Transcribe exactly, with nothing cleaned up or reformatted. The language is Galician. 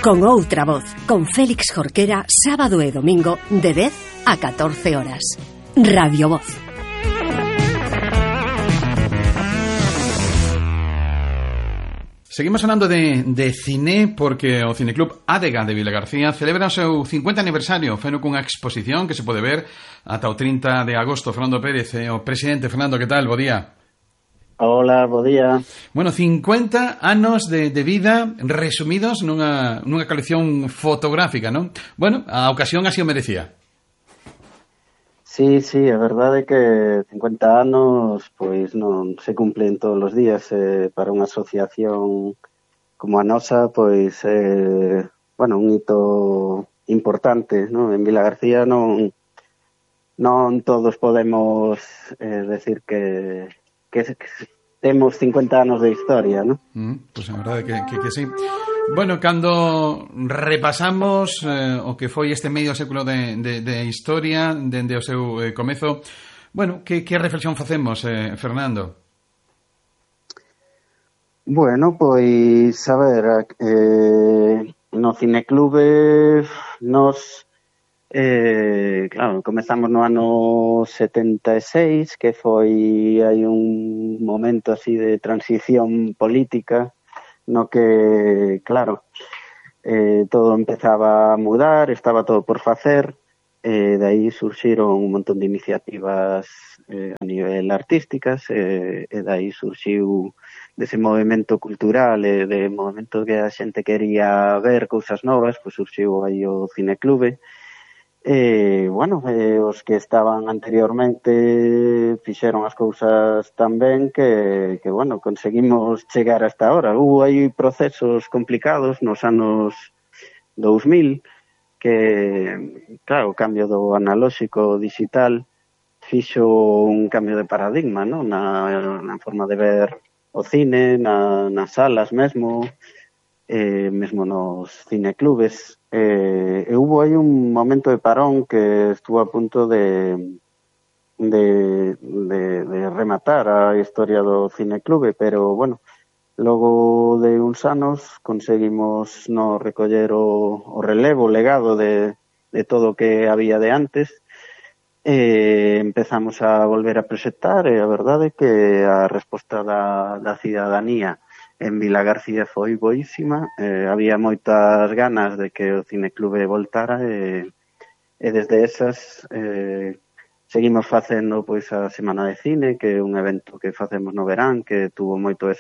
Con outra voz, con Félix Jorquera, sábado e domingo de dez a catorce horas. Radio Voz. Seguimos falando de, de cine porque o Cineclub Adega de Vilagarcía celebra o seu cincuenta aniversario, feno cunha exposición que se pode ver ata o trinta de agosto. Fernando Pérez, eh, o presidente. Fernando, que tal? Bo día. Hola, bo día. Bueno, cincuenta anos de, de vida resumidos nunha, nunha colección fotográfica, non? Bueno, a ocasión así o merecía. Sí, sí, a verdade é que cincuenta anos pois non se cumplen todos os días, eh, para unha asociación como a nosa, pois eh, bueno, un hito importante, non? En Vilagarcía non non todos podemos eh, decir que que, que temos cincuenta anos de historia, non? Mm, pois pues a verdade que, que, que sí. Bueno, cando repasamos eh, o que foi este medio século de, de, de historia dende o seu eh, comezo, bueno, que, que reflexión facemos, eh, Fernando? Bueno, pois, a ver, eh, no Cineclube nos, eh, claro, comezamos no ano setenta e seis, que foi hai un momento así de transición política, no que, claro, eh, todo empezaba a mudar, estaba todo por facer, e eh, de aí surxiron un montón de iniciativas eh, a nivel artísticas, e eh, de aí surxiu dese movimento cultural e de movimento que a xente quería ver cousas novas, pois surxiu aí o Cineclube. E, bueno, eh, os que estaban anteriormente fixeron as cousas tan ben que, que, bueno, conseguimos chegar hasta ahora. Hubo aí procesos complicados nos anos dous mil, que, claro, o cambio do analóxico digital fixo un cambio de paradigma, non? Na, na forma de ver o cine, na, nas salas mesmo, eh, mesmo nos cineclubes. Eh, e hubo aí un momento de parón que estuvo a punto de, de, de, de rematar a historia do cineclube, pero, bueno, logo de uns anos conseguimos no recoller o, o relevo, o legado de, de todo o que había de antes, e empezamos a volver a proxectar, e a verdade é que a resposta da, da cidadanía en Vilagarcía foi boísima, eh, había moitas ganas de que o Cineclube voltara, e, e desde esas eh, seguimos facendo pois a Semana de Cine, que é un evento que facemos no verán, que tuvo moito